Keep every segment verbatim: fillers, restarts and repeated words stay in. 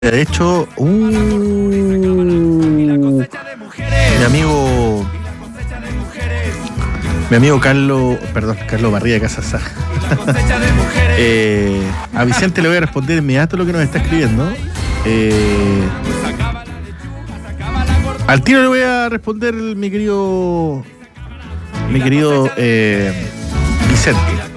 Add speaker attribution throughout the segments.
Speaker 1: De hecho, uh, mi amigo, mi amigo Carlos, perdón, Carlos Barría de Casa Sá. eh, a Vicente le voy a responder inmediato lo que nos está escribiendo. Eh, al tiro le voy a responder mi querido, mi querido eh, Vicente,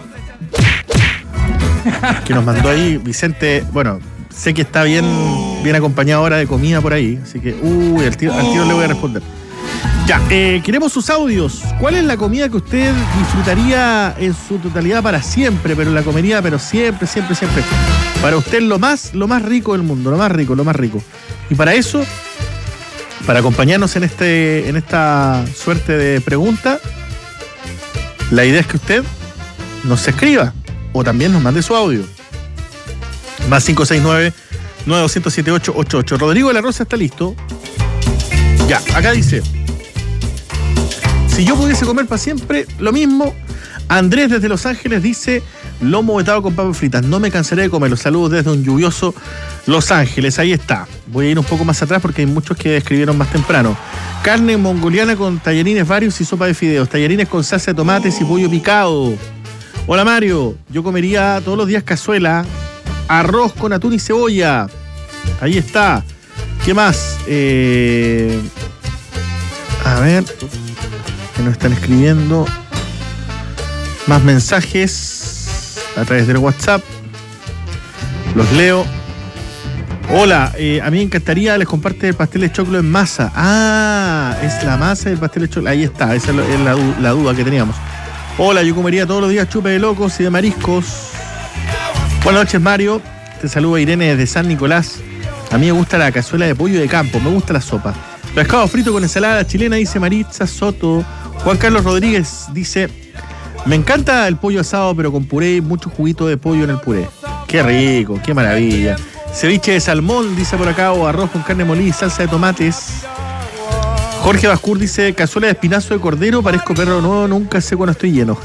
Speaker 1: que nos mandó ahí. Vicente, bueno, sé que está bien, bien acompañado ahora de comida por ahí, así que, uy, al tiro, al tiro le voy a responder. Ya, eh, queremos sus audios. ¿Cuál es la comida que usted disfrutaría en su totalidad para siempre, pero la comería, pero siempre, siempre, siempre? Para usted lo más, lo más rico del mundo, lo más rico, lo más rico. Y para eso, para acompañarnos en este, en esta suerte de pregunta, la idea es que usted nos escriba o también nos mande su audio. Más cinco seis nueve, nueve dos cero siete, ocho ocho ocho. Rodrigo de la Rosa está listo. Ya, acá dice: si yo pudiese comer para siempre, lo mismo. Andrés desde Los Ángeles dice: lomo vetado con papas fritas. No me cansaré de comerlo. Saludos desde un lluvioso Los Ángeles. Ahí está. Voy a ir un poco más atrás porque hay muchos que escribieron más temprano. Carne mongoliana con tallarines varios y sopa de fideos. Tallarines con salsa de tomates y pollo picado. Hola Mario. Yo comería todos los días cazuela, arroz con atún y cebolla. Ahí está. ¿Qué más? Eh... A ver, que nos están escribiendo más mensajes a través del WhatsApp. Los leo. Hola, eh, a mí me encantaría, les comparte el pastel de choclo en masa. Ah, es la masa del pastel de choclo. Ahí está, esa es la, la duda que teníamos. Hola, yo comería todos los días chupe de locos y de mariscos. Buenas noches, Mario. Te saluda Irene desde San Nicolás. A mí me gusta la cazuela de pollo de campo, me gusta la sopa. Pescado frito con ensalada chilena, dice Maritza Soto. Juan Carlos Rodríguez dice: me encanta el pollo asado, pero con puré y mucho juguito de pollo en el puré. Qué rico, qué maravilla. Ceviche de salmón, dice por acá, o arroz con carne molida y salsa de tomates. Jorge Bascur dice: cazuela de espinazo de cordero, parezco perro nuevo, nunca sé cuando estoy lleno.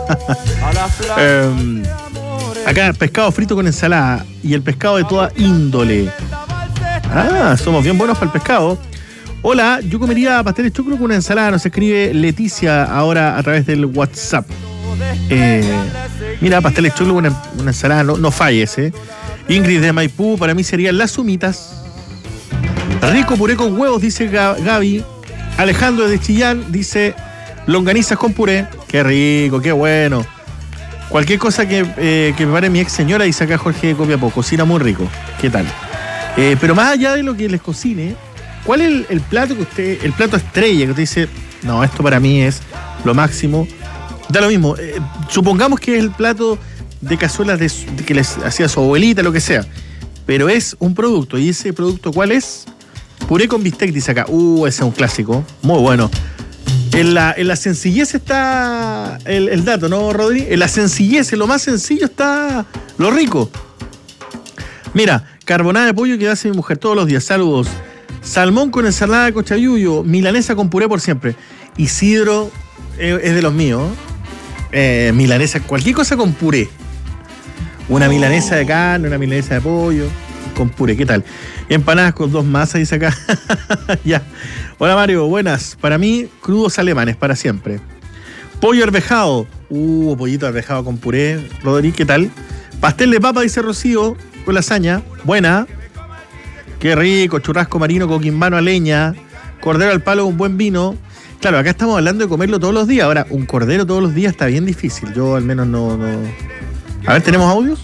Speaker 1: um, acá, pescado frito con ensalada y el pescado de toda índole. Ah, somos bien buenos para el pescado. Hola, yo comería pastel de choclo con una ensalada. Nos escribe Leticia ahora a través del WhatsApp. Eh, mira, pastel de choclo con una, una ensalada, no, no falles, ¿eh? Ingrid de Maipú, para mí serían las humitas. Rico puré con huevos, dice Gaby. Alejandro de Chillán dice: longanizas con puré. Qué rico, qué bueno. Cualquier cosa que, eh, que prepare mi ex señora, dice acá Jorge de Copiapó. Cocina muy rico. ¿Qué tal? Eh, pero más allá de lo que les cocine, ¿cuál es el, el plato que usted, el plato estrella que usted dice: no, esto para mí es lo máximo? Da lo mismo. Eh, supongamos que es el plato de cazuelas de, de que les hacía su abuelita, lo que sea. Pero es un producto. ¿Y ese producto cuál es? Puré con bistec, dice acá. Uh, ese es un clásico. Muy bueno. En la, en la sencillez está el, el dato, ¿no, Rodri? En la sencillez, en lo más sencillo está lo rico. Mira, carbonada de pollo que hace mi mujer todos los días. Saludos. Salmón con ensalada de cochayuyo. Milanesa con puré por siempre. Isidro eh, es de los míos. Eh, milanesa, cualquier cosa con puré. Una milanesa de carne, una milanesa de pollo con puré. ¿Qué tal? Empanadas con dos masas, dice acá. Ya. Hola Mario, buenas. Para mí, crudos alemanes, para siempre. Pollo arvejado. Uh, pollito arvejado con puré. Rodri, ¿qué tal? Pastel de papa, dice Rocío, con lasaña. Buena. Qué rico. Churrasco marino con quimbano a leña. Cordero al palo con buen vino. Claro, acá estamos hablando de comerlo todos los días. Ahora, un cordero todos los días está bien difícil. Yo al menos no... no... A ver, ¿tenemos audios?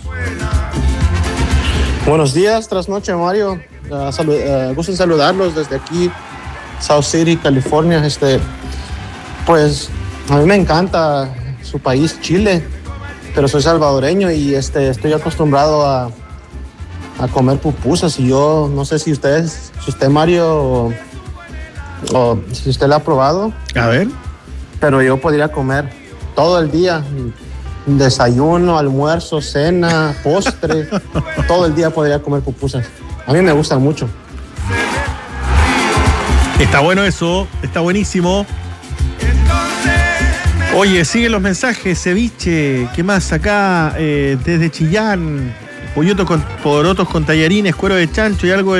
Speaker 2: Buenos días, trasnoche, Mario. Uh, salud, uh, gusto en saludarlos desde aquí, South City, California. Este, pues a mí me encanta su país, Chile, pero soy salvadoreño y este, estoy acostumbrado a, a comer pupusas. Y yo no sé si ustedes, si usted, Mario, o, o si usted la ha probado.
Speaker 1: A ver.
Speaker 2: Pero yo podría comer todo el día. Desayuno, almuerzo, cena, postre. Todo el día podría comer pupusas. A mí me gustan mucho.
Speaker 1: Está bueno eso, está buenísimo. Oye, siguen los mensajes, ceviche. ¿Qué más acá? Eh, desde Chillán. pollotos con, porotos con tallarines, cuero de chancho y algo de